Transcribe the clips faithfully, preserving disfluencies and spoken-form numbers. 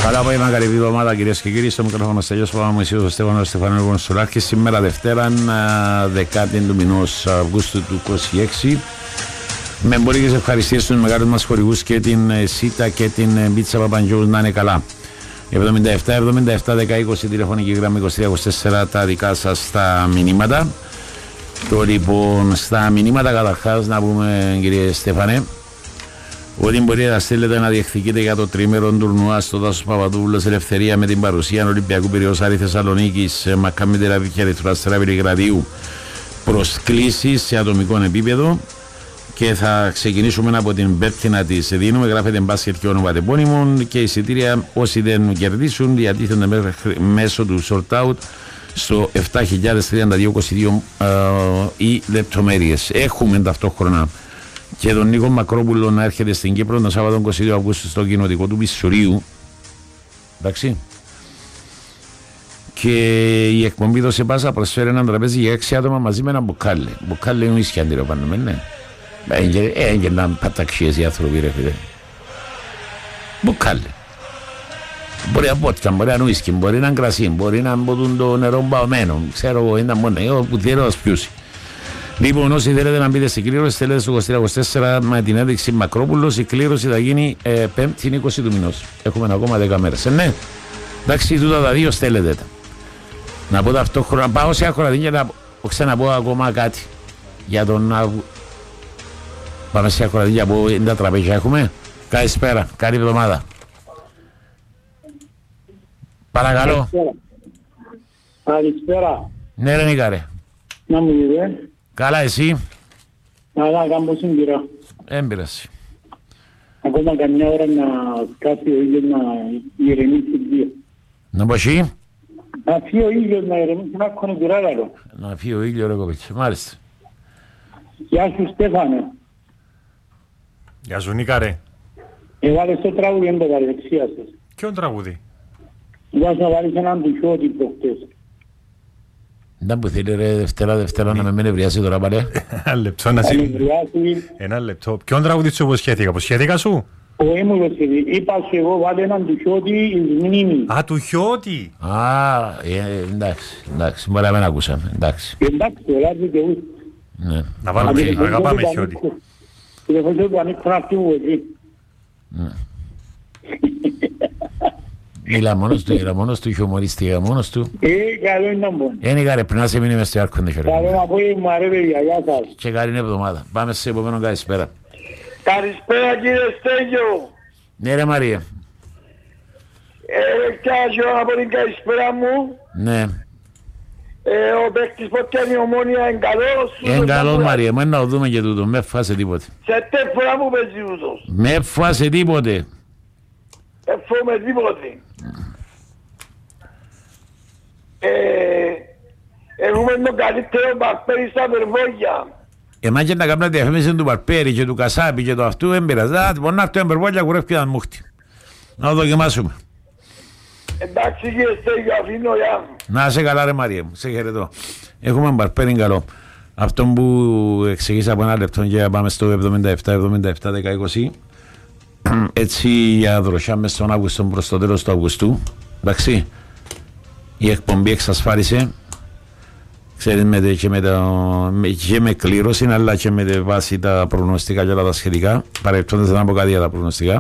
Καλά απόγευμα, καλή εβδομάδα κυρίες και κύριοι. Στο μικρόφωνο Στέλιος Παπαμωυσίου, ο Στέφανος Στεφανέλου Κονσουλάκη. Σήμερα Δευτέρα, δεκάτη του μηνός Αυγούστου του είκοσι έξι. Με εμπορικές ευχαριστίες στους μεγάλους μας χορηγούς και την ΣΥΤΑ και την Πίτσα Παπαντζόλου να είναι καλά. εβδομήντα επτά εβδομήντα επτά δέκα είκοσι τηλεφωνική γραμμή είκοσι τρία είκοσι τέσσερα τα δικά σας τα μηνύματα. Το λοιπόν στα μηνύματα καταρχάς να πούμε, κύριε Στέφανε, ότι μπορείτε να στείλετε να διεκδικείτε για το τρίμερο τουρνουά στο Τάσος Παπαδόπουλος Ελευθερία με την παρουσία Ολυμπιακού Πειραιώς Άρη Θεσσαλονίκης, Μακάμπι Τελαβίβ και Ερυθρού Βελιγραδίου, προσκλήσεις σε ατομικό επίπεδο. Και θα ξεκινήσουμε από την πέμπτη να τις δίνουμε. Γράφετε μπάσκετ και όνομα τεπώνυμων και εισιτήρια όσοι δεν κερδίσουν διατίθενται μέσω του short out στο επτά χιλιάδες τριάντα δύο είκοσι δύο ε, οι λεπτομέρειες. Έχουμε ταυτόχρονα και τον Νίκο Μακρόπουλο να έρχεται στην Κύπρο τον Σάββατο είκοσι δύο Αυγούστου στο κοινοτικό του Μισουρίου. Εντάξει. Και η εκπομπή το σε πάσα προσφέρει έναν τραπέζι για έξι άτομα μαζί με ένα μπουκάλι. Μπουκάλι είναι ισχυαντήριο πάνω με, ναι. Έγιναν παταξίες οι άνθρωποι, ρε φίλε. Μπουκάλι. Μπορεί να πότκα, μπορεί να ουίσκι, μπορεί να κρασί, μπορεί να μποτούν το νερό μπαωμένο. Ξέρω εγώ, είναι μόνο εγώ που θέλω να σπιούσει. Λοιπόν, όσοι θέλετε να μπείτε στην κλήρωση, θέλετε στο είκοσι τρία είκοσι τέσσερα με την ένδειξη Μακρόπουλος. Η κλήρωση θα γίνει ε, πέμπτη είκοσι του μηνός. Έχουμε ακόμα δέκα μέρες. Ε, ναι. Εντάξει, τούτα τα δύο στέλνετε τα. Να πω ταυτόχρονα, πάω σε ακροατή να ξαναπώ ακόμα κάτι για τον. Πάμε σε ακροατή που είναι τα τραπέζια έχουμε. Καλησπέρα, καλή εβδομάδα. Παρακαλώ. Καλησπέρα. Ναι ρε Νίκα ρε. Να μου δείτε. Καλά εσύ. Καλά, κάμπος συμπειρά. Έμπειραση. Ακόμα καμιά ώρα να κάθει ο ήλιος να ηρεμήσει δύο. Να πω εσύ. Να φύγει ο ήλιος να ηρεμήσει να κόνε πειράγαλο. Να φύγει ο ήλιος ρε κοπίτσε. Μάλιστα. Γεια σου Στέφανε. Γεια σου Νίκα ρε. Έβαλες το τραγούδι εν το παρεξία σας. Ποιον τραγούδι? Βάζω να βάλεις έναν τυχιώτη προχτές. Δεν που θέλει ρε Δευτέρα Δευτέρα να με με νευριάσει τώρα πάλι. Ένα λεπτό να σε... Ένα λεπτό. Ποιον τραγούδι σου υποσχέθηκα? Υποσχέθηκα σου? Όχι μου υποσχέθη. Είπα σου εγώ βάλε έναν τυχιώτη εις μνήμη. Α, του Χιώτη. Α, εντάξει, εντάξει, μπορεί να μην ακούσαμε, εντάξει. Εντάξει, ελάτε και ούς. Ναι. Να βάλουμε Χιώτη, αγαπάμε Χιώτη. Τηλεφωνήσω του ανήκω να φύγω εκεί. Μιλά μόνος του, μιλά μόνος του, χιουμοριστικά μόνος του. Ε, καλό είναι να μπω. Είναι καλή, πριν να σε μείνει μες στο άρκο. Καλό να πω μου αρέ παιδιά, γεια σας. Και καλή είναι εβδομάδα. Πάμε σε επόμενο καλησπέρα. Καλησπέρα κύριε Στέλιο. Ναι ρε Μαρία. Ε, Κιάζω από την καλησπέρα μου. Ναι. Ε, ο παίκτης ποτέ είναι η Ομόνια είναι καλός. Είναι καλός Μαρία, μόνο να το δούμε και τούτο, με φάσε τίποτε. Σε τε φορά που παίζει ούτως. Με φάσε τίποτε. Εφούμε τίποτε. Ε, έχουμε τον καλύτερο Παρπέρι στα Περβόγια. Εμάς και να κάνουμε διαφήμιση του Παρπέρι και του Κασάπη και του αυτού έμπειρας. Α, μπορεί να έρθει ο Περβόγια κουρεύει έναν μούχτη. Να το δοκιμάσουμε. Εντάξει κύριε Στέλιο, αφήνω για. Να είσαι καλά ρε Μαρία μου, σε χαιρετώ. Έχουμε Παρπέρι καλό. Αυτό που εξηγήσα από ένα λεπτό και πάμε στο εβδομήντα επτά εβδομήντα επτά δέκα είκοσι. Έτσι για δροσιά μες στον Αύγουστο προς το τέλος του Αυγουστού. Εντάξει, η εκπομπή εξασφάλισε, ξέρεις, με, και, με το, και με κλήρωση αλλά και με βάση τα προγνωστικά και όλα τα σχετικά, παρεπτώντας να πω κάτι για τα προγνωστικά.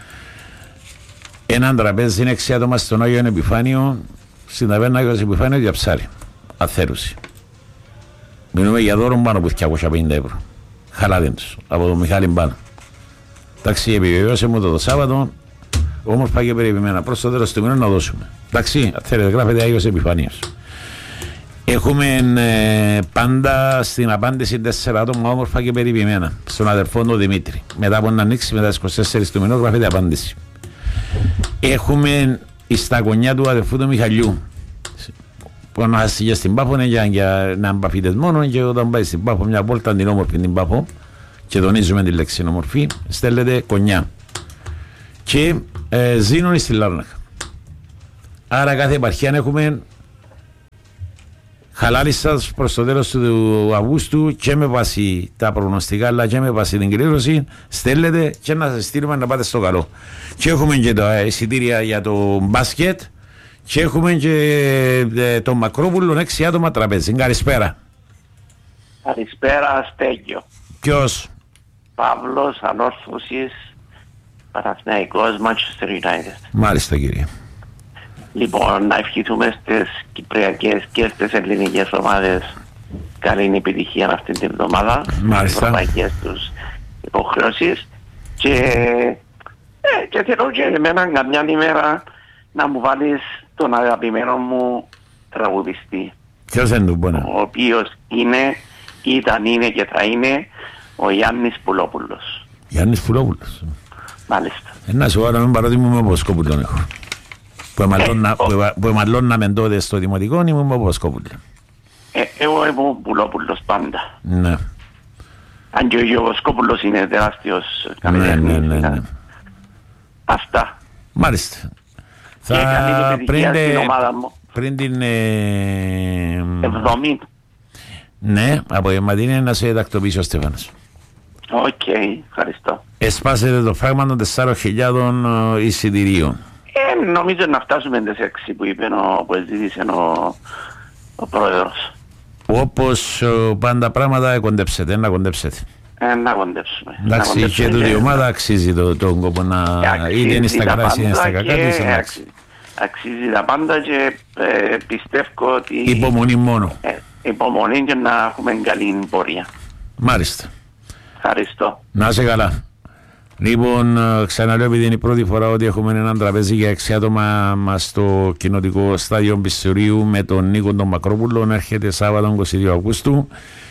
Έναν τραπέζι είναι έξι άτομα στον Άγιο Επιφάνιο, στην ταβέρνα Άγιος Επιφάνιο για ψάρι, αθέρουση. Μιλούμε για δώρο πάνω από διακόσια πενήντα ευρώ. Χαλάτε τους, από τον Μιχάλη Μπάνα. Εντάξει, επιβεβαίωσε μου το, το Σάββατο, όμορφα και περιποιημένα. Προς το τέλος του μήνα να δώσουμε. Εντάξει, θέλετε, γράφετε Άγιος Επιφανίος. Έχουμε ε, πάντα στην απάντηση τέσσερα άτομα όμορφα και περιποιημένα. Στον αδερφό του Δημήτρη. Μετά από να ανοίξει, μετά τις είκοσι τέσσερις του μηνό, γράφετε απάντηση. Έχουμε στα γωνιά του αδερφού του Μιχαλιού. Που να χάσει στην Πάφο είναι για, για να μπαφίτες μόνο και όταν πάει στην Πάφο, μια βόλτα την όμορφη την Πάφο. Και τονίζουμε τη λέξη ομορφή, στέλνετε κονιά. Και ε, ζήνουν στη Λάρνακα. Άρα κάθε επαρχία έχουμε χαλάρισας προς το τέλος του Αυγούστου και με βάση τα προγνωστικά αλλά και με βάση την κλήρωση στέλνετε και να σας στείλουμε να πάτε στο καλό. Και έχουμε και τα εισιτήρια για το μπάσκετ και έχουμε και ε, το Μακρόπουλο έξι άτομα τραπέζι. Καλησπέρα. Καλησπέρα Στέγιο. Ποιος? Παύλος, Ανόρθωσης, Παναθηναϊκός, Manchester United. Μάλιστα κύριε. Λοιπόν, να ευχηθούμε στις κυπριακές και στις ελληνικές ομάδες καλή επιτυχία αυτή την εβδομάδα. Μάλιστα. Στις ευρωπαϊκές τους υποχρεώσεις. Και, ε, και θέλω και εμένα καμιά ημέρα να μου βάλεις τον αγαπημένο μου τραγουδιστή. Ποιος είναι το πόνο? Ο οποίος είναι, ήταν, είναι και θα είναι ο Γιάννης Πουλόπουλος. Γιάννης Πουλόπουλος. Μάλιστα. Ένα σου άρα με παρότι μου με Βοσκόπουλον έχω. Που εμαλώναμε τότε στο δημοτικό ήμουν με Βοσκόπουλο. Εγώ είμαι Πουλόπουλος πάντα. Ναι. Αν και ο Βοσκόπουλος είναι τεράστιος καλλιτέχνης. Ναι, ναι, ναι. Αυτά. Μάλιστα. Και καλή επιτυχία στην ομάδα μου. Πριν την εβδομήντα. Ναι, από Ματίνη να σε τακτοποιήσει ο Στέφανος. Οκ, okay, ευχαριστώ. Εσπάσετε το φράγμα των τεσσάρων χιλιάδων εισιτηρίων. Ε, νομίζω να φτάσουμε τις έξι που είπε ο, που ζήτησε ο, ο πρόεδρος. Όπως πάντα πράγματα κοντέψετε, να κοντέψετε. Ε, να κοντέψουμε. Εντάξει, και τούτη η ομάδα αξίζει τον το κόπο να είτε είναι στα καλά είτε είναι στα κακά της. Αξίζει τα πάντα και ε, πιστεύω ότι... Υπομονή μόνο. Ε, υπομονή και να έχουμε καλή πορεία. Μάλιστα. Ευχαριστώ. Να είσαι καλά. Λοιπόν, ξαναλέω επειδή είναι η πρώτη φορά ότι έχουμε έναν τραπέζι για έξι άτομα μας στο κοινοτικό στάδιο Μπισουρίου με τον Νίκο τον Μακρόπουλο. Έρχεται Σάββατο είκοσι δύο Αυγούστου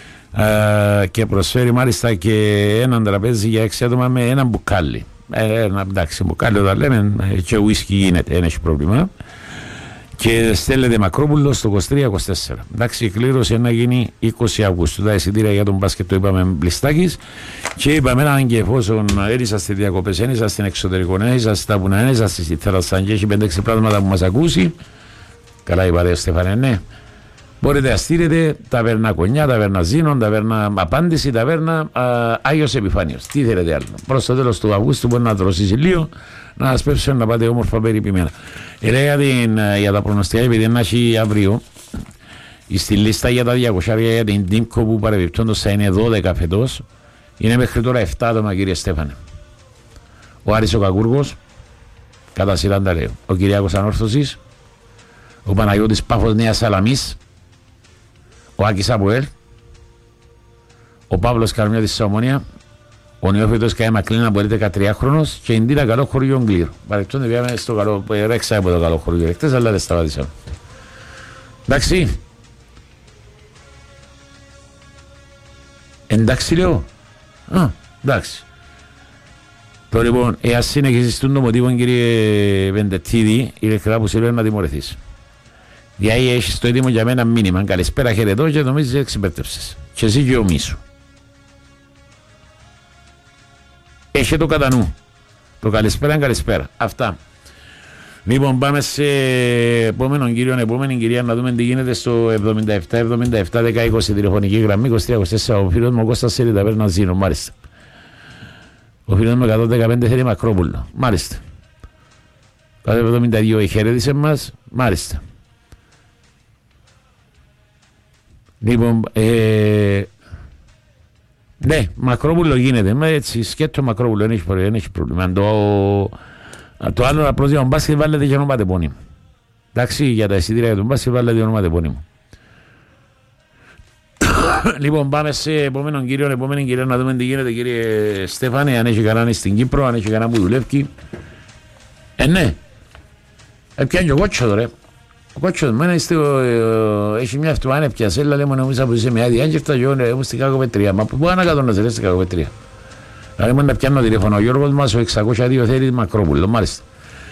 ε, και προσφέρει μάλιστα και έναν τραπέζι για έξι άτομα με έναν μπουκάλι. Ε, ένα, εντάξει, μπουκάλι όταν λέμε και ουίσκι γίνεται, δεν έχει πρόβλημα. Και στέλνετε Μακρόπουλο στο είκοσι τρία είκοσι τέσσερα. Εντάξει, η κλήρωση να γίνει είκοσι Αυγούστου. Τα εισιτήρια για τον μπάσκετ το είπαμε μπλιστάκης. Και είπαμε αν και εφόσον είσαστε διακοπές, δεν είσαστε στην εξωτερικό, δεν είσαστε στα βουνά, δεν είσαστε στη θάλασσα και έχει πέντε έξι πράγματα που μας ακούσει. Καλά είπατε ο Στέφανε, ναι. Μπορείτε να στείλετε ταβέρνα Κονιά, ταβέρνα Ζήνων, ταβέρνα Απάντηση, ταβέρνα Άγιος Επιφάνιος. Τι θέλετε άλλο. Προς το τέλος του Αυγούστου μπορεί να δροσίσει λίγο, να σας πέψουν να πάτε όμορφα περιποιημένα. Έλεγα την, για τα προγνωστικά, επειδή να έχει αύριο, στη λίστα για τα διακόσια για την Τίμκο που παρεμπιπτόντως θα είναι δώδεκα φετός, είναι μέχρι τώρα επτά άτομα, κύριε Στέφανε. Ο Άρης ο Κακούργος, κατά σειρά τα λέω, ο Κυριάκος Ανόρθωσης, ο Παναγιώτης Πάφος Νέας Σαλαμής, ο Άκης Αποέλ, ο Παύλος Καρμιώτης της Ομόνια, ο Νεόφυτος Καί Μακλίνα που είναι δεκατριάχρονος και η Ντίνα καλό χωριό Γκλήρ. Παρεκτώνται πήγαμε στο καλό, ρέξα από το καλό χωριό ρεκτές, αλλά δεν σταματήσαμε. Εντάξει. Εντάξει λέω. Α, εντάξει. Τώρα λοιπόν, εάν συνεχίσεις τον νομοτύπο, κύριε Πεντετίδη, ειλικρινά που σε λέω να τιμωρηθείς. Δηλαδή έχεις το έτοιμο για μένα μήνυμα. Καλησπέρα, χαιρετώ και νομίζεις εξυπέρτευσες. Και εσύ και ο Μίσου. Έχει το κατά νου. Το καλησπέρα, καλησπέρα. Αυτά. Λοιπόν, πάμε σε επόμενο κύριο, επόμενη κυρία, να δούμε τι γίνεται στο εβδομήντα επτά εβδομήντα επτά δέκα είκοσι τηλεφωνική γραμμή είκοσι τρία είκοσι τέσσερα. Ο φίλος μου ο Κώστας θέλει τα παίρνα Ζήνο, μάλιστα. Ο φίλος μου εκατόν δεκαπέντε θέλει Μακρόπουλο, μάλιστα. εκατόν εβδομήντα δύο η χαιρέτησε μας, μάλιστα. Λοιπόν, ε, ναι, Μακρόπουλο γίνεται, μα έτσι σκέτο Μακρόπουλο, δεν έχει πρόβλημα. Το, το άλλο απλώς για τον μπάσκετ βάλετε και ονομάτε πόνιμο. Εντάξει, για τα εισιτήρια για τον μπάσκετ βάλετε ονομάτε πόνιμο. Λοιπόν, πάμε σε επόμενο κύριο, επόμενη κυρία να δούμε τι γίνεται, κύριε Στέφανε, αν έχει κανέναν στην Κύπρο, αν έχει κανέναν που δουλεύει. Ε, ναι. Ε, πιάνει ο κότσο τώρα. Ο κότσος μένα είστε, έχει μια αυτοάνε πιασέλα, λέμε νομίζα που είσαι με άδεια και φταγιώ, ήμουν στην Κακοπετρία. Μα πού ανακατώ να ζερέσει στην Κακοπετρία. Δηλαδή μόνο να πιάνω τηλέφωνο, ο Γιώργος μας, ο εξακόσια δύο θέλει Μακρόπουλο, μάλιστα.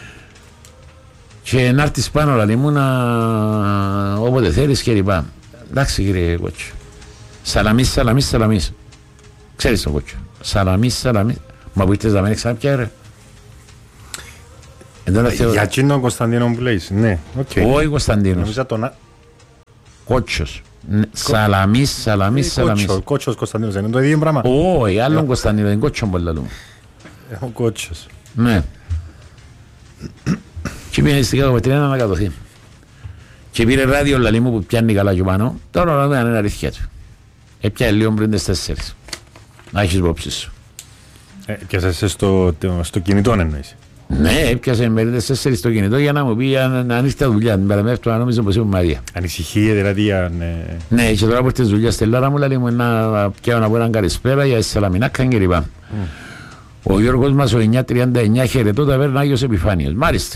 Και να έρθεις πάνω, δηλαδή ήμουν όποτε θέλεις και λοιπά. Εντάξει κύριε κότσο. Σαλαμίς, σαλαμίς, σαλαμίς. Ξέρεις τον κότσο. Σαλαμίς, σαλαμίς. Μα που ήρθες να μην ξαναπιά ρε. Για εκείνον Κωνσταντίνο που λέεις, ναι, οκ. Όχι Κωνσταντίνος. Κότσος. Σαλαμίς, Σαλαμίς, Σαλαμίς. Ο Κότσος Κωνσταντίνος είναι το ίδιο πράγμα. Όχι, άλλον Κωνσταντίνο, είναι Κότσον πολλά λόγω. Ο Κότσος. Ναι. Και πήγαινε στην κακομετρία να ανακατωθεί. Και πήρε ράδιο λαλί μου που πιάνει καλά και πάνω. Τώρα να δούμε αν είναι αλήθεια του. Έπιανε λίγο πριν τις τέσσερις. Να έχεις υπόψη σου. Έπιασες στο, στο κινητό εννοείς. Ναι, έπιασε με τις τέσσερις στο κινητό για να μου πει αν ήρθε δουλειά. Την παραμέφτω να νομίζω πως ήμουν Μαρία. Ανησυχία δηλαδή αν... Ναι, και τώρα από τις δουλειές στη Λάρα μου λέει μου να πιάω να πω έναν καλησπέρα για Σαλαμινάκα και λοιπά. Mm. Ο Γιώργος μας ο εννιά τριάντα εννιά χαιρετώ ταβέρνα Άγιος Επιφάνιος. Μάλιστα.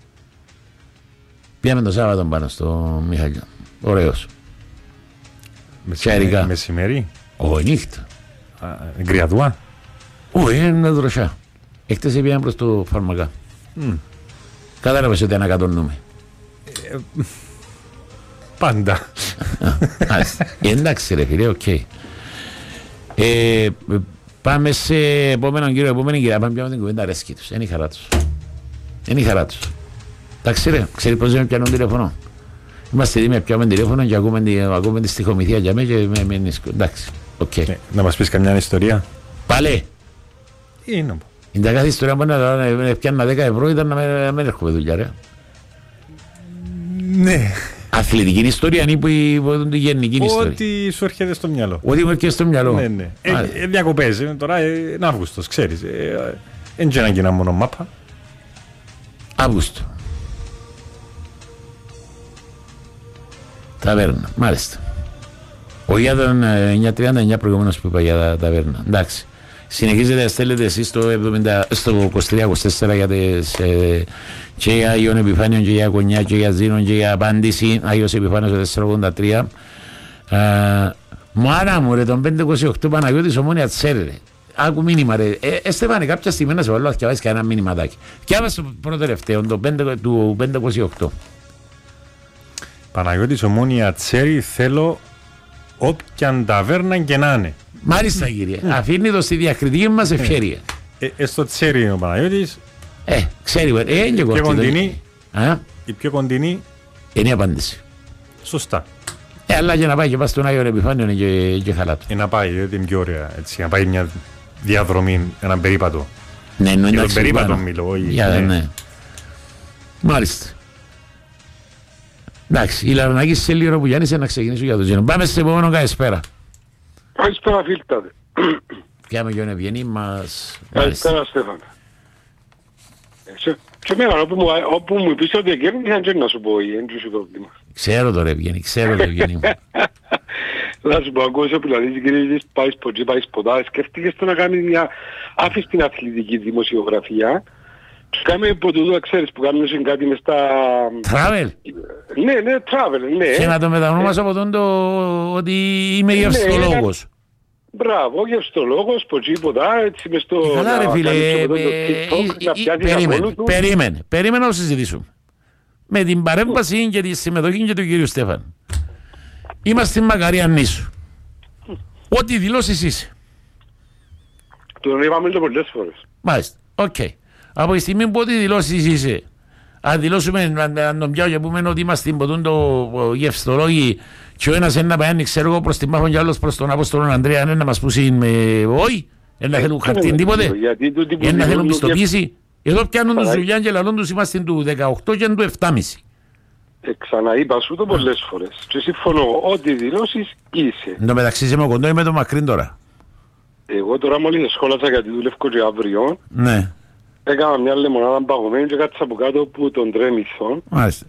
Πήγαμε το Σάββατο πάνω στο Μιχαλιό. Ωραίος. Μεσημέρι. Μεσημέρι. Όχι, νύχτα. Γκριαδουά. Όχι, είναι δροσιά. Εκτές πήγαμε προς το φάρμακα. Mm. Κατάλαβες ότι ανακατονούμε. Ε, πάντα. Εντάξει ρε φίλε, οκ. Okay. Ε, πάμε σε επόμενο κύριο, επόμενη κυρία. Πάμε πιάμε την κουβέντα αρέσκει τους. Είναι η χαρά τους. Είναι η χαρά τους. Εντάξει ρε, ξέρει πως δεν πιάνουν τηλέφωνο. Είμαστε έτοιμοι να πιάμε τηλέφωνο και ακούμε, ακούμε τη στοιχομηθεία για μένα και με μείνεις. Εντάξει, οκ. Okay. Ε, να μας πεις καμιά ιστορία. Πάλε. Είναι. Είναι τα κάθε ιστορία που να πιάννα δέκα ευρώ ήταν να μην έρχομαι δουλειά ρε. Ναι. Αθλητική ιστορία είναι που η γενική ιστορία. Ό,τι σου έρχεται στο μυαλό. Ό,τι μου έρχεται στο μυαλό. Ναι, ναι. Ε, ε, διακοπές, τώρα είναι Αύγουστος, ξέρεις. Δεν είναι ένα μόνο μάπα. Αύγουστο. Ταβέρνα, μάλιστα. Ο για τον εννιά τριάντα εννιά προηγούμενος που είπα για τα ταβέρνα. Εντάξει. Συνεχίζετε να στέλνετε εσείς στο, στο είκοσι τρία είκοσι τέσσερα για τις, ε, και για Άγιον Επιφάνιον και για Κονιά και για Ζήνων και για απάντηση. Άγιος Επιφάνιος το τετρακόσια ογδόντα τρία. Μάνα μου ρε, τον πεντακόσια είκοσι οκτώ Παναγιώτης Ομόνια Τσέρε. Άκου μήνυμα ρε. Ε, Εστεφάνη, κάποια στιγμή να σε βάλω να διαβάσεις κανένα μήνυματάκι. Διάβασε το πρώτο τελευταίο, το του πεντακόσια είκοσι οκτώ. Παναγιώτης Ομόνια Τσέρι, θέλω όποιαν ταβέρνα και να είναι. Μάλιστα κύριε, mm. αφήνει το στη διακριτική μας ευχέρεια. Ε, ε, στο Τσέρι είναι ο Παναγιώτης. Ε, ξέρει, ε, ε, η πιο κοντινή, η πιο κοντινή είναι η απάντηση. Σωστά. Ε, αλλά για να πάει και πάει στον Άγιο Επιφάνιο είναι και, και χαλάτο. Ε, να πάει, γιατί είναι πιο ωραία, έτσι, να πάει μια διαδρομή, έναν περίπατο. Ναι, ναι, για τον περίπατο μιλώ, όχι. Για, ναι. ναι. Μάλιστα. Εντάξει, η Λαρονάκη σε λίγο που Γιάννησε να ξεκινήσω για το Ζήνο. Πάμε σε επόμενο καλησπέρα. Καλησπέρα φίλτατε. Πιάμε και ο Ευγενή μας. Καλησπέρα Στέφανε. Και μέρα όπου μου πεις ότι εγκέρνησαν και να σου πω δεν σου πρόβλημα. Ξέρω το ρε Ευγενή, ξέρω το Ευγενή μου. Να σου πω ακούω που δηλαδή κύριε πάει σποτζή, πάει σποτά, σκέφτηκες το να κάνεις μια άφης στην αθλητική δημοσιογραφία. Κάμε από τούτο, ξέρεις, που κάνουν κάτι μες στα... Travel. Ναι, ναι, travel, ναι. Και να το μετανόμασαι από τον το ότι είμαι γευστολόγος. Μπράβο, γευστολόγος, ποτζίποτα, έτσι μες στο... Καλά ρε φίλε, περίμενε, περίμενε, περίμενε να συζητήσουμε. Με την παρέμβαση και τη συμμετοχή και του κύριου Στέφαν. Είμαστε στην Μακαρία νήσου. Ό,τι δηλώσεις είσαι. Τον είπαμε το πολλές φορές. Μάλιστα, οκ. Από τη στιγμή που ό,τι δηλώσεις είσαι, αν δηλώσουμε να τον πιάω και πούμε ότι είμαστε υποτούν το γευστολόγοι και ο ένας είναι να πάει ξέρω εγώ προς τη Μάχον και άλλος προς τον Απόστολον Ανδρέα, είναι να μας πούσει με όχι, είναι να θέλουν χαρτίν τίποτε, είναι να θέλουν πιστοποίηση. Εδώ πιάνουν τους δουλειά και λαλούν τους είμαστε του δεκαοκτώ και του επτάμισι. Ε, ξαναείπα σου το πολλές φορές και συμφωνώ, ό,τι δηλώσεις είσαι. Εν τω μεταξύ είσαι με κοντό ή με το μακρύν τώρα. Εγώ τώρα μόλις σχόλασα γιατί δουλεύω και αύριο. Ναι. Έκανα μια λεμονάδα παγωμένη και κάτσα από κάτω που τον τρέμισον. Μάλιστα.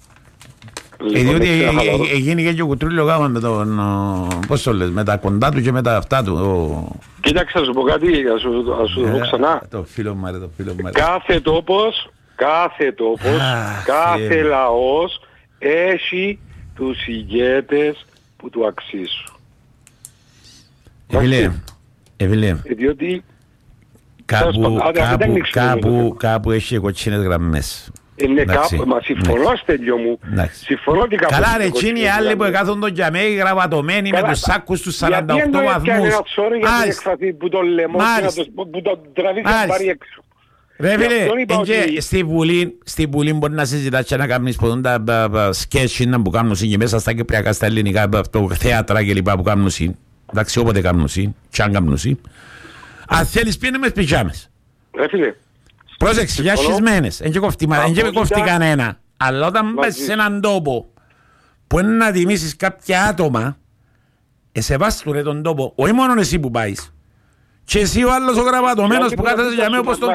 Διότι έγινε και ο κουτρούλιο γάμα με τον, πώς το λες, με τα κοντά του και με τα αυτά του. Κοίταξε, θα σου πω κάτι, θα σου πω ξανά. Το φίλο μου, το φίλο μου. Κάθε τόπος, κάθε τόπος, κάθε λαός έχει τους ηγέτες που του αξίζουν. Ευηλέ, Ευηλέ. Διότι Κάπου, κάπου, κάπου, κάπου έχει κοτσίνες γραμμές. Είναι κάπου, μα συμφωνώ στέλιο μου. Συμφωνώ ότι κάπου... Καλά ρε, εκείνοι οι άλλοι που κάθονται για μέ γραβατωμένοι με τους σάκους τους σαράντα οκτώ βαθμούς. Γιατί δεν το έκανε ένα ψόρι για την εκφραστή που τον λαιμό που τον τραβήσει να πάρει έξω. Ρε φίλε, στη Βουλή, στη Βουλή μπορεί να συζητάς και να κάνεις ποτούν τα σκέτσινα που κάνουν και μέσα στα κυπριακά, στα ελληνικά, το θέατρα και λοιπά που κάνουν. Εντάξει, όποτε κάνουν, και αν κάνουν. Αν θέλεις πήγαινε με πιτζάμες. Ρε φίλε. Πρόσεξε, για σχισμένες, δεν και κοφτεί κανένα. Αλλά όταν πας σε έναν τόπο που είναι να τιμήσεις κάποια άτομα, εσέ βάς του ρε τον τόπο, όχι μόνο εσύ που πάεις. Και εσύ ο άλλος ο γραβατωμένος που κάθεσαι για μένα όπως τον...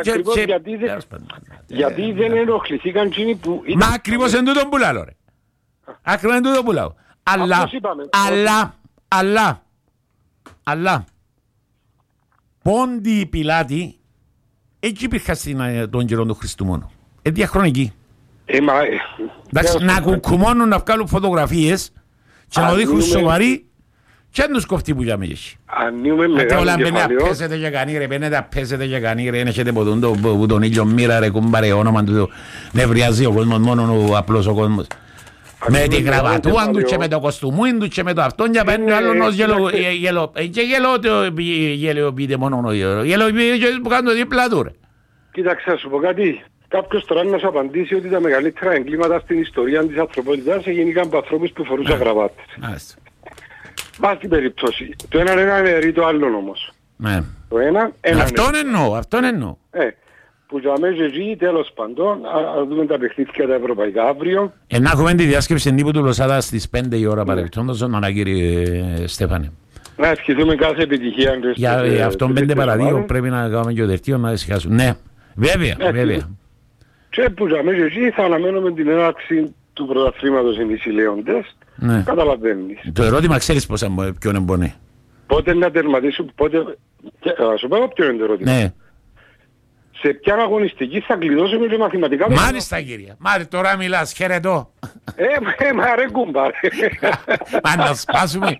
Γιατί δεν ενοχληθήκαν εκείνοι που... Μα ακριβώς εν τούτον που λάλλω ρε. Ακριβώς εν τούτον που λάλλω. Αλλά, αλλά, αλλά, αλλά, πόντι πιλάτη, έτσι υπήρχα στον καιρό του Χριστού μόνο. Ε, διαχρονική. Εντάξει, να κουκουμώνουν να βγάλουν φωτογραφίες και να δείχνουν σοβαροί και αν τους κοφτεί που για με έχει. Ανοίγουμε μεγάλο κεφαλαίο. Απέσετε και κανεί ρε, πένετε απέσετε και κανεί ρε, έχετε από τον ήλιο μοίρα ρε, κουμπάρε όνομα του, νευριάζει ο κόσμος, μόνο ο απλός ο κόσμος. Με την κραβατούαν του και με το κοστούμούιν του και με το αυτόν και παίρνει ο άλλος ως γελό, και γελό πείτε μόνο ο γελό που κάνουν το δίπλα του ρε. Κοίταξε, να σου πω κάτι. Κάποιος τώρα να σου απαντήσει ότι τα μεγαλύτερα εγκλήματα στην ιστορία της ανθρωπότητας έγιναν από ανθρώπους που φορούσαν γραβάτες. Πας στην περίπτωση. Το ένα είναι νερί, το άλλο όμως. Το ένα, ένα αυτόν εννοώ, αυτόν εννοώ. Ε, που για μέσα εκεί τέλος πάντων, ας δούμε τα παιχνίδια τα ευρωπαϊκά αύριο. Ε, να έχουμε τη διάσκεψη τύπου του Λοσάδα στις πέντε η ώρα παρελθόντος, να κύριε Στέφανε. Να ευχηθούμε κάθε επιτυχία. Για αυτόν πέντε παρά δύο πρέπει να κάνουμε και ο δευτείο να ησυχάσουμε. Ναι, βέβαια, βέβαια. Και που για μέσα εκεί θα αναμένουμε την έναρξη του πρωταθλήματος εμείς οι λέοντες. Ναι. Καταλαβαίνεις. Το ερώτημα ξέρεις πώς ποιον εμπονεί. Πότε να τερματίσουν, πότε... Θα σου πω ποιο είναι το ερώτημα. Ναι. Σε ποια αγωνιστική θα κλειδώσουμε και μαθηματικά... Μάλιστα κύριε. Μάλιστα τώρα μιλάς. Χαιρετώ. Ε, ε, μα ρε κουμπάρε. Μα να σπάσουμε.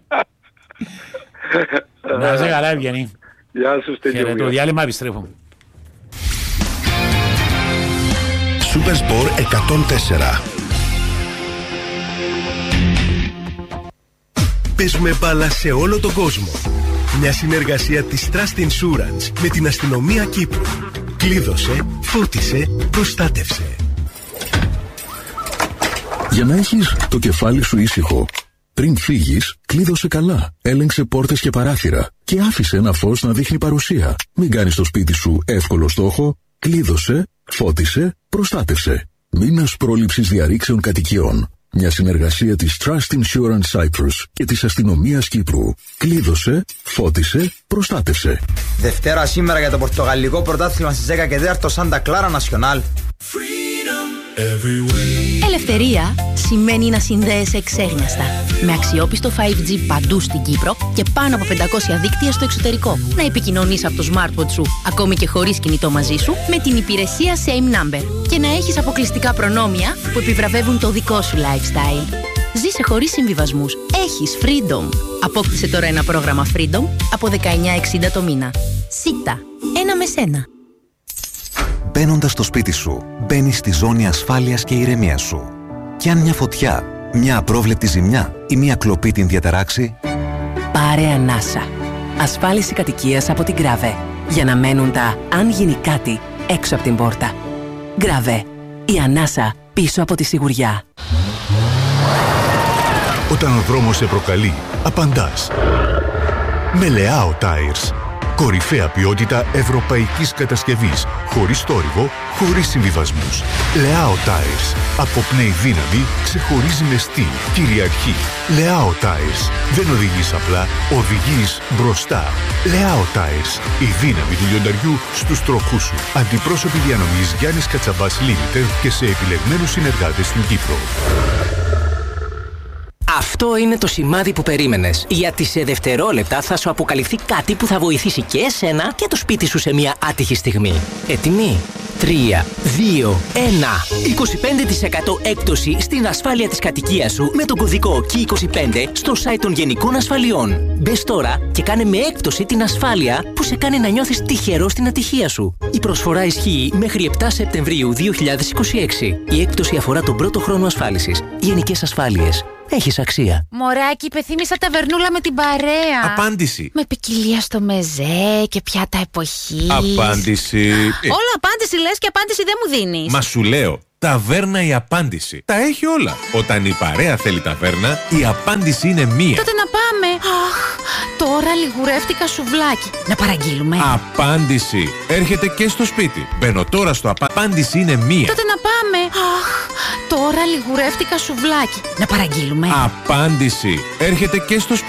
Να σε καλά Ευγενή. Γεια σου Στέλιο. Χαιρετώ. Διάλειμμα επιστρέφω. Super Sport εκατόν τέσσερα. Παίζουμε μπάλα σε όλο τον κόσμο. Μια συνεργασία της Trust Insurance με την αστυνομία Κύπρου. Κλείδωσε, φώτισε, προστάτευσε. Για να έχεις το κεφάλι σου ήσυχο, πριν φύγεις, κλείδωσε καλά. Έλεγξε πόρτες και παράθυρα και άφησε ένα φως να δείχνει παρουσία. Μην κάνεις το σπίτι σου εύκολο στόχο. Κλείδωσε, φώτισε, προστάτευσε. Μήνας πρόληψης διαρρήξεων κατοικιών. Μια συνεργασία της Trust Insurance Cyprus και της αστυνομίας Κύπρου. Κλείδωσε, φώτισε, προστάτευσε. Δευτέρα σήμερα για το πορτογαλικό πρωτάθλημα στις δέκα και τέσσερα Santa Clara Nacional. Ελευθερία σημαίνει να συνδέεσαι εξέγνιαστα. Με αξιόπιστο φάιβ τζι παντού στην Κύπρο και πάνω από πεντακόσια δίκτυα στο εξωτερικό. Να επικοινωνείς από το smartphone σου, ακόμη και χωρίς κινητό μαζί σου, με την υπηρεσία Same Number. Και να έχεις αποκλειστικά προνόμια που επιβραβεύουν το δικό σου lifestyle. Ζήσε χωρίς συμβιβασμούς. Έχεις Freedom. Απόκτησε τώρα ένα πρόγραμμα Freedom από δεκαεννιά εξήντα το μήνα. ΣΥΤΑ. Ένα με σένα. Μπαίνοντας στο σπίτι σου, μπαίνεις στη ζώνη ασφάλειας και ηρεμίας σου. Κι αν μια φωτιά, μια απρόβλεπτη ζημιά ή μια κλοπή την διαταράξει, πάρε ανάσα. Ασφάλιση κατοικίας από την Γκραβέ. Για να μένουν τα «αν γίνει κάτι» έξω από την πόρτα. Γκραβέ. Η ανάσα πίσω από τη σιγουριά. Όταν ο δρόμος σε προκαλεί, απαντάς. Με Leao Tires. Κορυφαία ποιότητα ευρωπαϊκής κατασκευής. Χωρίς θόρυβο, χωρίς συμβιβασμούς. Leao Tires. Αποπνέει δύναμη, ξεχωρίζει με στυλ, κυριαρχεί. Leao Tires. Δεν οδηγείς απλά, οδηγείς μπροστά. Leao Tires. Η δύναμη του λιονταριού στους τροχούς σου. Αντιπρόσωποι διανομής Γιάννης Κατσαμπάς Limited και σε επιλεγμένους συνεργάτες στην Κύπρο. Αυτό είναι το σημάδι που περίμενες. Γιατί σε δευτερόλεπτα θα σου αποκαλυφθεί κάτι που θα βοηθήσει και εσένα και το σπίτι σου σε μια άτυχη στιγμή. Έτοιμοι? τρία, δύο, ένα. είκοσι πέντε τοις εκατό έκπτωση στην ασφάλεια της κατοικίας σου με τον κωδικό κέι είκοσι πέντε στο site των Γενικών Ασφαλιών. Μπες τώρα και κάνε με έκπτωση την ασφάλεια που σε κάνει να νιώθεις τυχερό στην ατυχία σου. Η προσφορά ισχύει μέχρι επτά Σεπτεμβρίου δύο χιλιάδες είκοσι έξι. Η έκπτωση αφορά τον πρώτο χρόνο ασφάλισης. Γενικές Ασφάλειες. έχεις αξία. Μωράκι, υπεθύμησα ταβερνούλα με την παρέα. Απάντηση. Με ποικιλία στο μεζέ και πιάτα εποχής. Απάντηση. Όλα απάντηση λες και απάντηση δεν μου δίνεις. Μα σου λέω. Ταβέρνα η απάντηση. Τα έχει όλα. Όταν η παρέα θέλει ταβέρνα, η απάντηση είναι μία. Τότε να πάμε. Αχ, τώρα λιγουρεύτηκα σουβλάκι. Να παραγγείλουμε. Απάντηση. Έρχεται και στο σπίτι. Μπαίνω τώρα στο απα... απάντηση είναι μία. Τότε να πάμε. Αχ, τώρα λιγουρεύτηκα σουβλάκι. Να παραγγείλουμε. Απάντηση. Έρχεται και στο σπίτι.